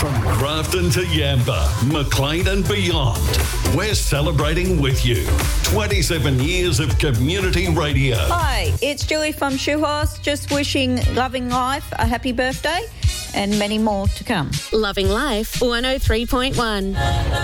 From Grafton to Yamba, Maclean and beyond, we're celebrating with you. 27 years of community radio. Hi, it's Julie from Shoehorse, just wishing Loving Life a happy birthday and many more to come. Loving Life 103.1.